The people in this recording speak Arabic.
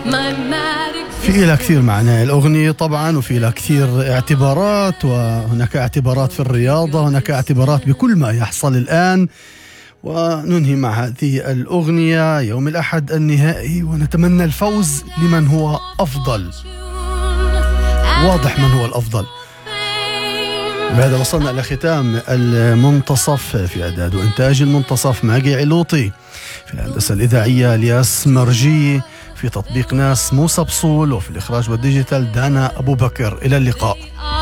في لها كثير معنى الأغنية طبعا، وفي لها كثير اعتبارات، وهناك اعتبارات في الرياضة، هناك اعتبارات بكل ما يحصل الآن. وننهي مع هذه الأغنية يوم الأحد النهائي، ونتمنى الفوز لمن هو أفضل. واضح من هو الأفضل. بهذا وصلنا إلى ختام المنتصف. في إعداد وإنتاج المنتصف ماجي علوطي، في الهندسة الإذاعية الياس مرجي، في تطبيق ناس موسى بصول، وفي الإخراج والديجيتال دانا أبو بكر. إلى اللقاء.